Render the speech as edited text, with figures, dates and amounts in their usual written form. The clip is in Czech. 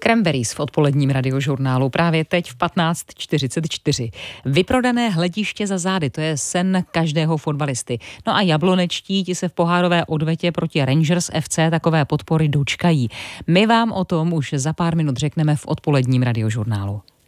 Cranberries v odpoledním radiožurnálu právě teď v 15:44. Vyprodané hlediště za zády, to je sen každého fotbalisty. No a jablonečtí ti se v pohárové odvetě proti Rangers FC takové podpory dočkají. My vám o tom už za pár minut řekneme v odpoledním radiožurnálu.